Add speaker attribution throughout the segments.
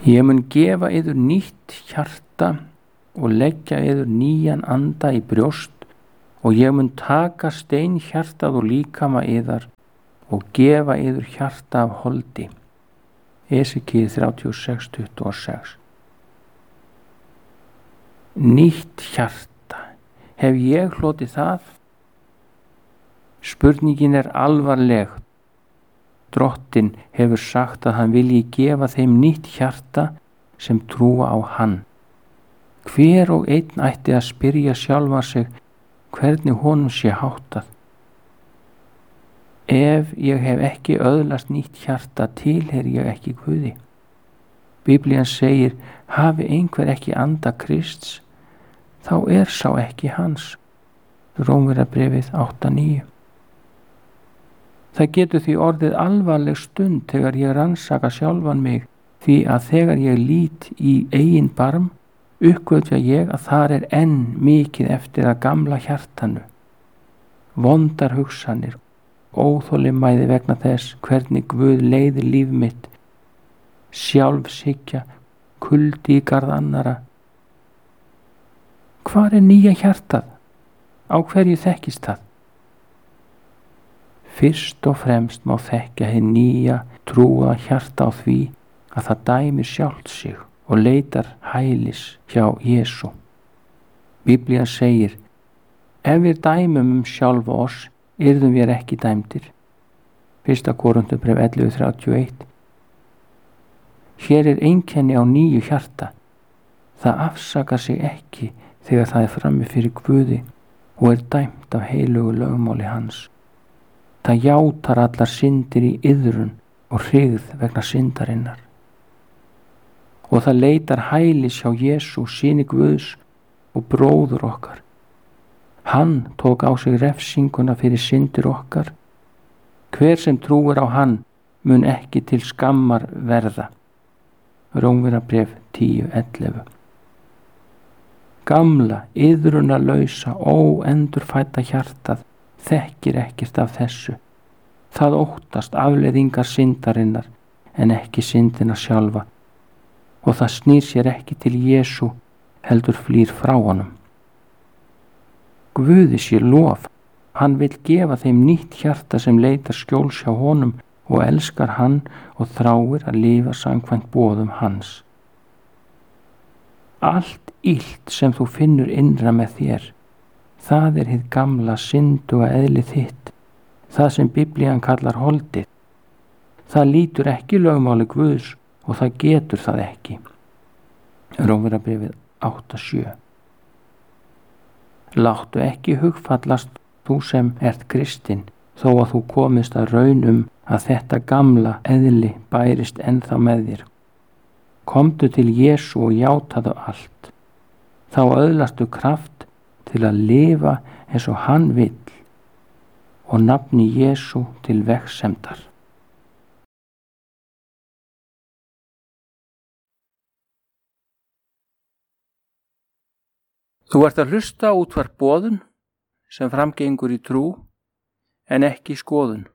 Speaker 1: Ég mun gefa yður nýtt hjarta og leggja yður nýjan anda í brjóst og ég mun taka steinhjartað og líkama yðar og gefa yður hjarta af holdi. Esekíel 36:26. Nýtt hjarta. Hef ég hlotið það? Spurningin er alvarleg. Drottinn hefur sagt að hann vilji gefa þeim nýtt hjarta sem trúa á hann. Hver og einn ætti að spyrja sjálfa sig hvernig honum sé háttað. Ef ég hef ekki öðlast nýtt hjarta tilheyri ég ekki Guði. Biblían segir, hafi einhver ekki anda Krists, þá er sá ekki hans. Rómverjabréfið 8:9. Það getur því orðið alvarleg stund þegar ég rannsaka sjálfan mig, því að þegar ég lít í eigin barm, uppgötva ég að þar er enn mikið eftir að gamla hjartanu. Vondar hugsanir, óþolinmæði vegna þess hvernig Guð leiðir líf mitt, sjálfshyggja, kuldi í garð annara. Hvar er nýja hjartað? Á hverju þekkist það? Fyrst og fremst má þekkja hið nýja trúa hjarta á því að það dæmir sjálft sig og leitar hælis hjá Jesú. Biblían segir, ef við dæmum sjálf oss, yrðum við ekki dæmdir. 1. Korinthubréf 11:31. Hér er einkenni á nýju hjarta. Það afsakar sig ekki þegar það er frammi fyrir Guði og er dæmt af heilugu lögmáli hans. Það játar allar syndir í iðrun og hryggð vegna syndarinnar. Og það leitar hælis hjá Jesú, syni Guðs og bróður okkar. Hann tók á sig refsinguna fyrir syndir okkar. Hver sem trúir á hann mun ekki til skammar verða. Rómverjabréf 10:11. Gamla, iðrunarlausa, óendurfædda hjartað þekkir ekkert af þessu. Það óttast afleiðingar syndarinnar en ekki syndina sjálfa og það snýr sér ekki til Jesú heldur flýr frá honum. Guði sé lof, hann vill gefa þeim nýtt hjarta sem leitar skjóls hjá honum og elskar hann og þráir að lifa samkvæmt boðum hans. Allt illt sem þú finnur innra með þér, það er hið gamla synduga eðli þitt, það sem Biblían kallar holdið. Það lítur ekki lögmáli Guðs og það getur það ekki. Rómverjabréfið 8:7. Láttu ekki hugfallast þú sem ert kristinn, þó að þú komist að raun að þetta gamla eðli bærist ennþá með þér. Komdu til Jesú og játaðu allt. Þá öðlastu kraft til að lifa eins og hann vill og nafni Jesú til vegsemdar. Þú ert að hlusta á útvarp Boðun sem framgengur í trú en ekki skoðun.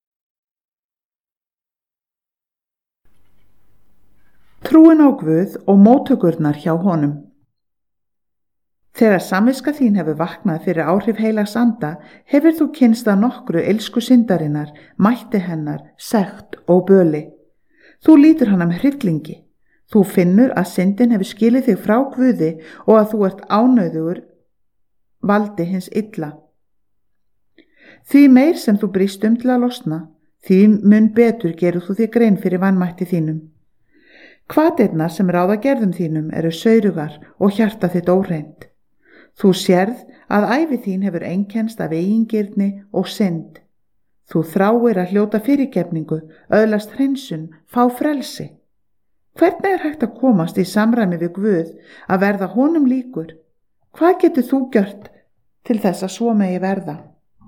Speaker 2: Trúin á Guð og móttökurnar hjá honum. Þegar samviska þín hefur vaknað fyrir áhrif heilags anda, hefur þú kynnst að nokkru illsku syndarinnar, mætti hennar, sekt og böli. Þú lítur hana með hryllingi. Þú finnur að syndin hefur skilið þig frá Guði og að þú ert ánauðugur valdi hins illa. Því meir sem þú brýst til að losna, því mun betur gerur þú þig grein fyrir vanmætti þínum. Hvatirnar sem ráða gerðum þínum eru saurugar og hjarta þitt óhreint. Þú sérð að ævi þín hefur einkennst af eigingirni og synd. Þú þráir að hljóta fyrirgefningu, öðlast hreinsun, fá frelsi. Hvernig er hægt að komast í samræmi við Guð, að verða honum líkur? Hvað getur þú gjört til þess að svo megi verða?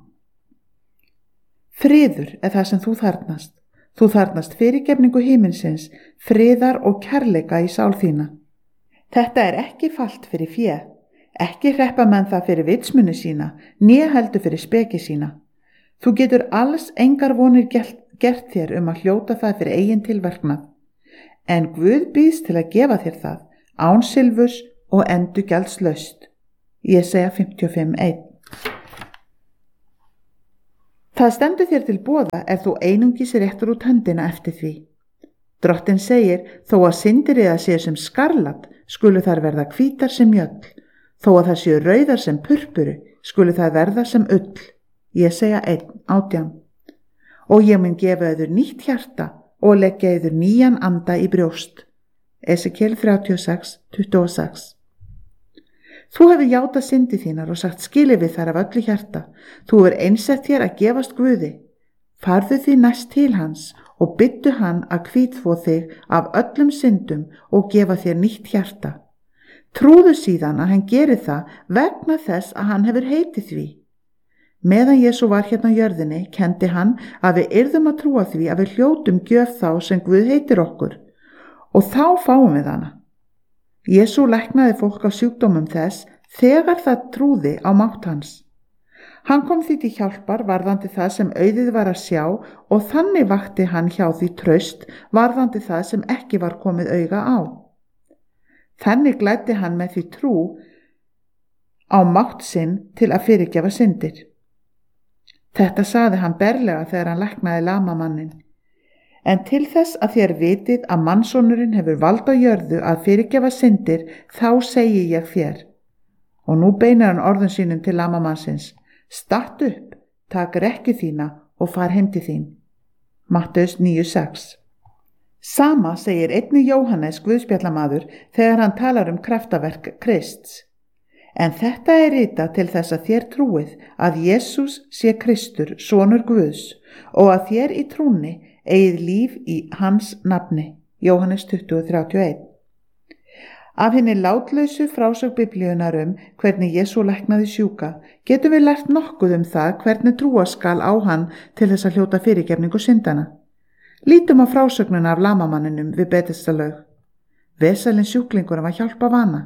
Speaker 2: Friður er það sem þú þarfnast. Þú þarfnast fyrirgefningu himinsins, friðar og kærleika í sál þína. Þetta er ekki falt fyrir fé. Ekki hreppa menn það fyrir vitsmuni sína, né heldur fyrir speki sína. Þú getur alls engar vonir gert þér að hljóta það fyrir eigin tilverknað. en Guð býðst til að gefa þér það án silfurs og endurgjaldslaust. Jesaja 55:1. Það stendur þér til boða ef þú einungis réttur út höndina eftir því. Drottinn segir, þó að syndir eða séu sem skarlat, skulu þær verða hvítar sem mjöll, þó að það séu rauðar sem purpuru, skulu þær verða sem ull. Jesaja 1:18. Og ég mun gefa yður nýtt hjarta og leggja yður nýjan anda í brjóst. Esekiel 36:26. Þú hefur játað syndir þínar og sagt skilið við þær af öllu hjarta. Þú hefur einsett þér að gefast Guði. Farðu því næst til hans og biddu hann að hvítþvo þig af öllum syndum og gefa þér nýtt hjarta. Trúðu síðan að hann geri það vegna þess að hann hefur heitið því. Meðan Jesú var hérna á jörðinni, kenndi hann að við yrðum að trúa því að við hljótum gjöf þá sem Guð heitir okkur og þá fáum við hana. Jesú læknaði fólk á sjúkdómum þess þegar það trúði á mátt hans. Hann kom því til hjálpar varðandi það sem auðið var að sjá og þannig vakti hann hjá því traust varðandi það sem ekki var komið auga á. Þannig glæddi hann með því trú á mátt sinn til að fyrirgefa syndir. Þetta saði hann berlega þegar hann læknaði lamamannin. En til þess að þér vitið að mannsonurinn hefur vald á jörðu að fyrirgefa syndir, þá segi ég þér. Og nú beinar hann orðum sínum til lamamannsins. Statt upp, tak rekju þína og far heim til þín. Matteus 9:6. Sama segir einnig Jóhannes Guðspjallamaður þegar hann talar kraftaverk Krists. En þetta er ritað til þess að þér trúið að Jesús sé Kristur, sonur Guðs, og að þér í trúnni eigið líf í hans nafni. Jóhannes 20:31. Af henni látlausu frásögn Biblíunnar hvernig Jesú læknaði sjúka, getum við lært nokkuð það hvernig trúa skal á hann til þess að hljóta fyrirgefningu syndana. Lítum á frásögnuna af lamamanninum við Betesdalaug. Vesalinn sjúklingur var hjálpa vana.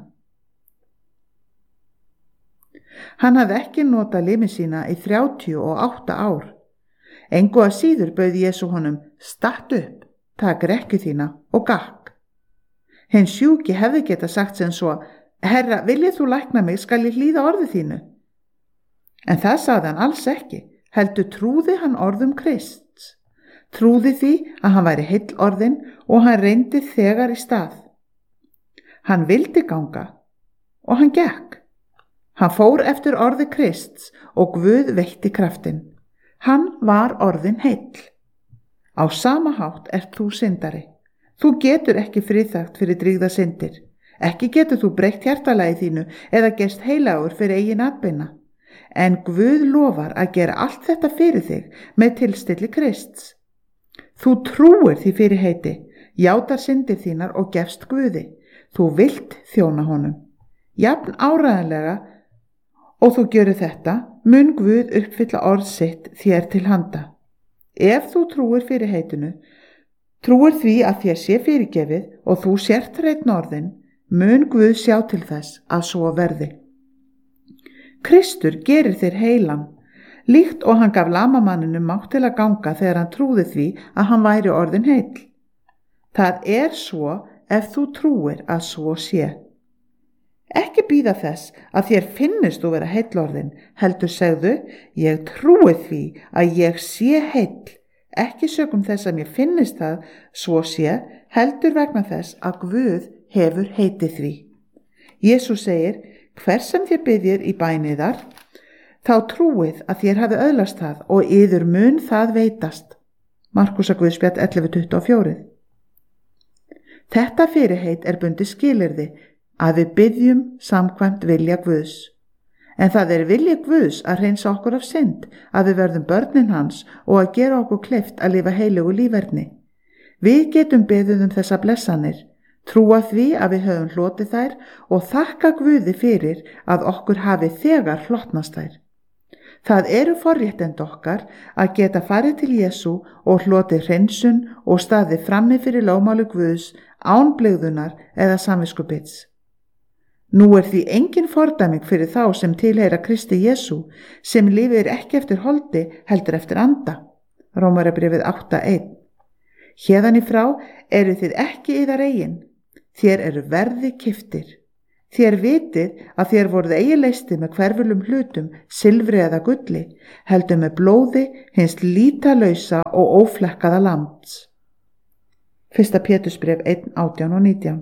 Speaker 2: Hann hafði ekki notað lyfin sína í 38 ár. Engu að síður bauð Jesú honum, statt upp, tak rekju þína og gakk. Hinn sjúki hefði getað sagt sem svo, Herra, viljið þú lækna mig, skal ég hlýða orði þínu? En það sagði hann alls ekki, heldur trúði hann orðum Krists. Trúði því að hann væri heill orðin og hann reyndi þegar í stað. Hann vildi ganga og hann gekk. Hann fór eftir orði Krists og Guð veitti kraftin. Hann var orðin heill. Á sama hátt ert þú syndari. Þú getur ekki friðþagt fyrir drýgða syndir. Ekki getur þú breytt hjartalagi þínu eða gerst heilagur fyrir eigin atbeina. En Guð lofar að gera allt þetta fyrir þig með tilstilli Krists. Þú trúir því fyrir heiti, játar syndir þínar og gefst Guði. Þú vilt þjóna honum. Jafn áræðanlega og þú gjörir þetta, mun Guð uppfylla orð sitt þér til handa. Ef þú trúir fyrir heitinu, trúir því að þér sé fyrirgefið og þú sért hreinn orðin, mun Guð sjá til þess að svo verði. Kristur gerir þér heilan, líkt og hann gaf lamamanninum mátt til að ganga þegar hann trúði því að hann væri orðin heill. Það er svo ef þú trúir að svo sé. Ekki bíða þess að þér finnist þú vera heillorðin, heldur segðu, ég trúi því að ég sé heill, ekki sökum þess að mér finnist það svo sé, heldur vegna þess að Guð hefur heitið því. Jesús segir, hver sem þér biðjir í bæniðar, þá trúið að þér hafi öðlast það og yður mun það veitast. Markúsarguðspjall 11:24. Þetta fyrirheit er bundið skilyrði að við biðjum samkvæmt vilja Guðs. En það er vilja Guðs að hreinsa okkur af synd, að við verðum börnin hans og að gera okkur kleift að lifa heilugu líferni. Við getum beðið þessa blessanir, trúa því að við höfum hlotið þær og þakka Guði fyrir að okkur hafi þegar hlotnast þær. Það eru forréttindi okkar að geta farið til Jesú og hlotið hreinsun og staðið frammi fyrir lögmáli Guðs án blygðunar eða samviskubits. Nú er því engin fordæming fyrir þá sem tilheyra Kristi Jesú, sem lifir ekki eftir holdi heldur eftir anda. Rómarbréfið 8:1. Héðan í frá eru þið ekki yðar eigin, þér eru verði keyptir. Þér vitið að þér voruð eigi leystir með hverfulum hlutum, silfri eða gulli, heldur með blóði hins lítalausa og óflekkaða lambs. 1. Pétursbréf 1:18 og 19.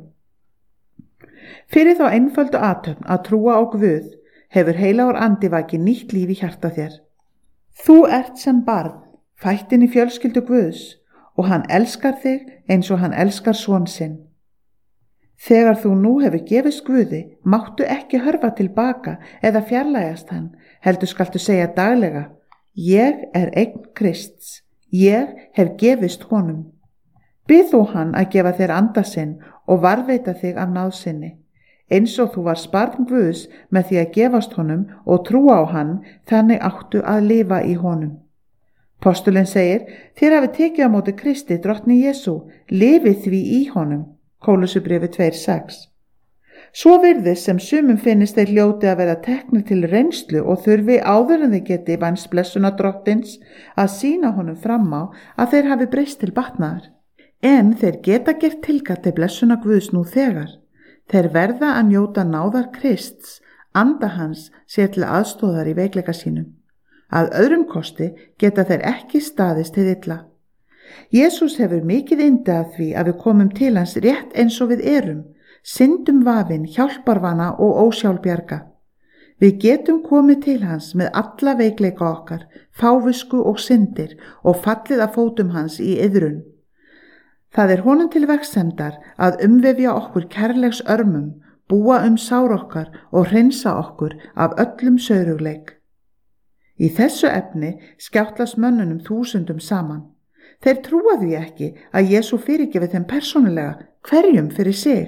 Speaker 2: Fyrir þá einföldu athöfn að trúa á Guð hefur heilagur andi vakið nýtt líf í hjarta þér. Þú ert sem barn, fætt inn í fjölskyldu Guðs og hann elskar þig eins og hann elskar son sinn. Þegar þú nú hefur gefist Guði, máttu ekki hörfa tilbaka eða fjarlægast hann, heldur skaltu segja daglega: Ég er eign Krists, ég hef gefist honum. Bið þú hann að gefa þér anda sinn og varðveita þig af náð sinni. Eins og þú varst barn Guðs með því að gefast honum og trúa á hann, þannig áttu að lifa í honum. Postulinn segir: Þér hafi tekið á móti Kristi, drottni Jesú, lifið því í honum. Kólusubréfi 2:6. Svo virðist sem sumum finnist þeir hljóti að vera teknir til reynslu og þurfi áður en þeir geti vænst blessuna drottins að sýna honum fram á að þeir hafi breyst til batnaðar. En þeir geta gert tilkall til blessuna Guðs nú þegar. Þeir verða að njóta náðar Krists, anda hans sé til aðstóðar í veikleika sínum. Að öðrum kosti geta þeir ekki staðist hið illa. Jesús hefur mikið yndi af því að við komum til hans rétt eins og við erum, syndum vafin, hjálparvana og ósjálfbjarga. Við getum komið til hans með alla veikleika okkar, fávisku og syndir og fallið að fótum hans í iðrun. Það er honum til vegsemdar að umvefja okkur kærleiks örmum, búa sár okkar og hreinsa okkur af öllum saurugleik. Í þessu efni skjáttlast mönnunum þúsundum saman. Þeir trúa því ekki að Jesú fyrirgefi þeim persónulega, hverjum fyrir sig.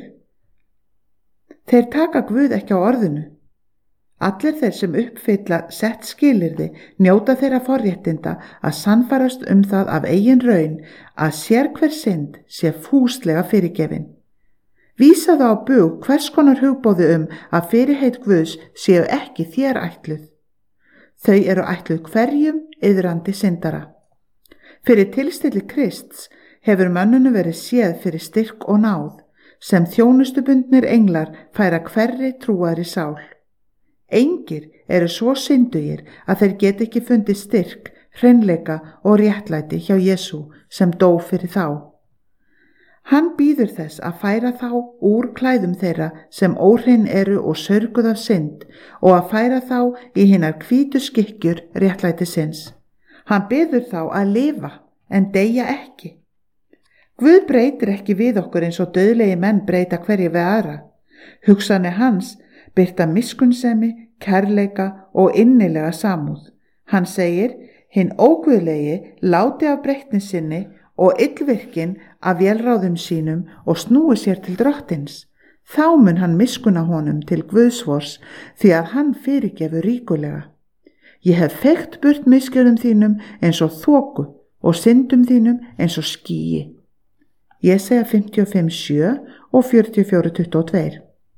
Speaker 2: Þeir taka Guð ekki á orðinu. Allir þeir sem uppfylla sett skilyrði njóta þeirra forréttinda að sannfærast það af eigin raun að sérhver synd sé fúslega fyrirgefin. Vísa þá á bug hvers konar hugboði að fyrirheit Guðs séu ekki þér ætluð. Þau eru ætluð hverjum iðrandi syndara. Fyrir tilstilli Krists hefur mönnunum verið séð fyrir styrk og náð, sem þjónustubundnir englar færa hverri trúari sál. Engir eru svo syndugir að þeir geti ekki fundið styrk, hreinleika og réttlæti hjá Jesú sem dó fyrir þá. Hann býður þess að færa þá úr klæðum þeirra sem óhrein eru og sörguð af synd og að færa þá í hinar hvítu skikkjur réttlætisins. Hann biður þá að lifa en deyja ekki. Guð breytir ekki við okkur eins og dauðlegi menn breyta hverju við aðra. Hugsanir hans birta miskunnsemi, kærleika og innilega samúð. Hann segir: Hinn óguðlegi láti af breytni sinni og illvirkin af vélráðum sínum og snúi sér til drottins. Þá mun hann miskunna honum til Guðsvors því að hann fyrirgefur ríkulega. Ég hef feykt burt misgjörðum þínum eins og þoku og syndum þínum eins og skýi. Jesaja 55:7 og 44:22.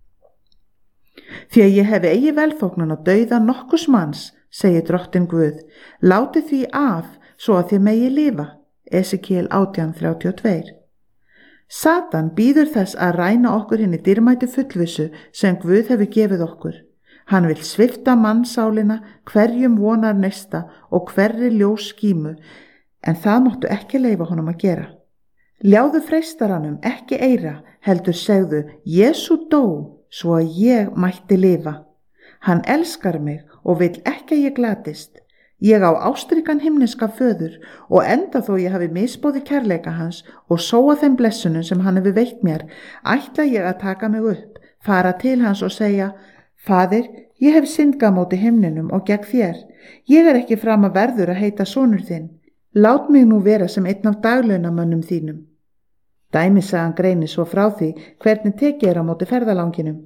Speaker 2: Því að ég hef eigi velþóknun á dauða nokkurs manns, segir drottin Guð, láti því af svo að þið megi lifa. Esekiel 18:32. Satan býður þess að ræna okkur hinni dýrmætu fullvissu sem Guð hefur gefið okkur. Hann vil svipta mannsálina hverjum vonar neista og hverri ljós skímu, en það máttu ekki leyfa honum að gera. Ljáðu freistaranum ekki eyra, heldur segðu: Jesú dó svo að ég mætti lifa. Hann elskar mig og vill ekki að ég glatist. Ég á ástríkan himneska föður og enda þó ég hafi misbóði kærleika hans og sóa þeim blessunum sem hann hefur veitt mér, ætla ég að taka mig upp, fara til hans og segja: Faðir, ég hef syndgað móti himninum og gegn þér. Ég er ekki fram að verður að heita sonur þinn. Lát mig nú vera sem einn af daglaunamönnum þínum. Dæmisagan greinir svo frá því hvernig tekið er á móti ferðalanginum.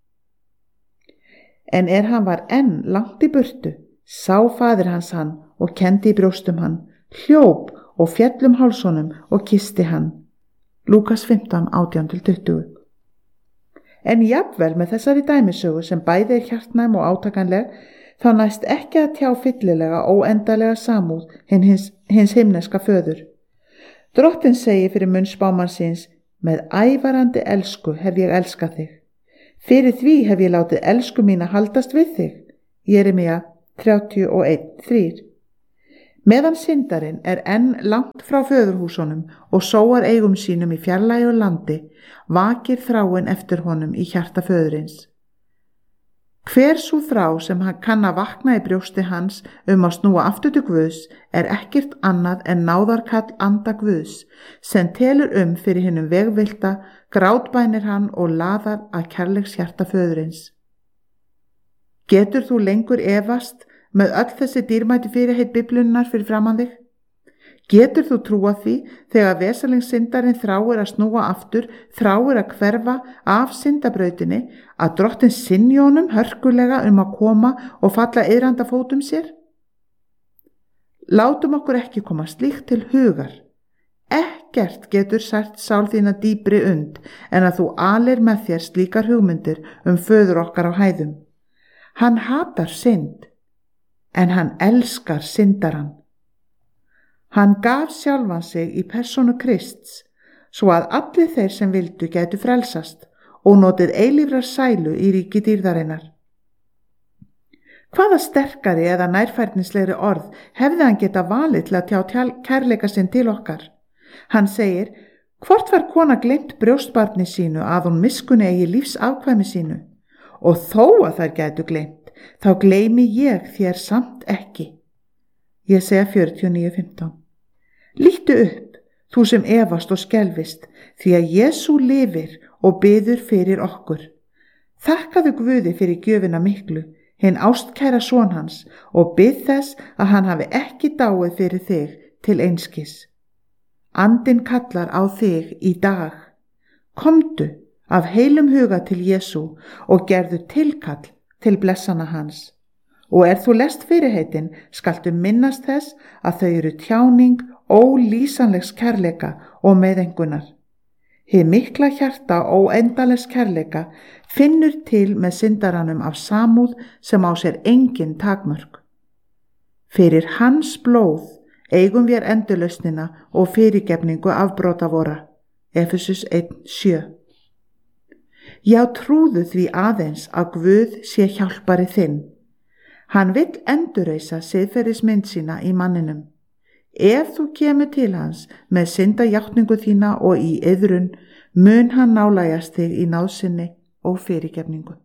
Speaker 2: En hann var enn langt í burtu, sá faðir hans hann og kendi í brjóstum hann, hljóp og féll hálsonum og kyssti hann. Lúkas 15:18-20. En jafnvel með þessari dæmisögu sem bæði er hjartnæm og átakanleg, þá næst ekki að tjá fyllilega óendalega samúð hins himneska föður. Drottinn segir fyrir munn spámannsins: með ævarandi elsku hef ég elskað þig. Fyrir því hef ég látið elsku mína haldast við þig. Jeremía 31:3. Meðan syndarinn enn langt frá föðurhúsunum og sóar eigum sínum í fjarlægu landi, vakir þráin eftir honum í hjarta föðurins. Hver sú þrá sem hann kann að vakna í brjósti hans að snúa aftur til Guðs ekkert annað en náðarkall anda Guðs, sem telur fyrir hinum vegvilta, grátbænir hann og laðar að kærleiks hjarta föðurins. Getur þú lengur efast með öll þessi dýrmæti fyrirheit Biblíunnar fyrir framan þig? Getur þú trúað því þegar vesalingssyndarinn þráir að snúa aftur, þráir að hverfa af syndabrautinni, að Drottinn sinni honum hörkulega að koma og falla iðranda fótum sér? Látum okkur ekki koma slíkt til hugar. Ekkert getur sært sál þína dýpri und en að þú alir með þér slíkar hugmyndir föður okkar á hæðum. Hann hatar synd, en hann elskar syndarann. Hann gaf sjálfan sig í persónu Krists, svo að allir þeir sem vildu gætu frelsast og notið eilífrar sælu í ríki dýrðarinnar. Hvaða sterkari eða nærfærnislegri orð hefði hann geta valið til að tjá kærleika sinn til okkar? Hann segir: hvort var kona gleymt brjóstbarni sínu að hún miskunni eigi lífsafkvæmi sínu? Og þó að þær gætu gleymt, þá gleymi ég þér samt ekki. Jesaja 49:15. Líttu upp, þú sem efast og skelfist, því að Jesú lifir og biður fyrir okkur. Þakkaðu Guði fyrir gjöfina miklu, hinn ástkæra son hans, og bið þess að hann hafi ekki dáið fyrir þig til einskis. Andinn kallar á þig í dag. Komdu af heilum huga til Jesú og gerðu tilkall til blessana hans. Og þú lest fyrirheitin, skaltu minnast þess að þau eru tjáning ólýsanlegs kærleika og meðengunar. Hið mikla hjarta óendalegs kærleika finnur til með syndaranum af samúð sem á sér engin takmörk. Fyrir hans blóð eigum við endurlausnina og fyrirgefningu afbrota vora. Efesus 1:7. Já, trúðu því aðeins að Guð sé hjálpari þinn. Hann vill endurreisa siðferðismynd sína í manninum. Ef þú kemur til hans með syndajátningu þína og í iðrun, mun hann nálægjast þig í náðsinni og fyrirgefningu.